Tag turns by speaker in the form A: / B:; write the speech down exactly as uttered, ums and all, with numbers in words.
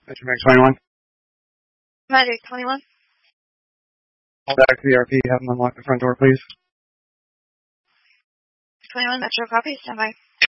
A: Metro Max twenty-one.
B: Magic twenty-one.
A: Call back to the R P. Have them unlock the front door, please.
B: twenty-one, Metro copy. Stand by.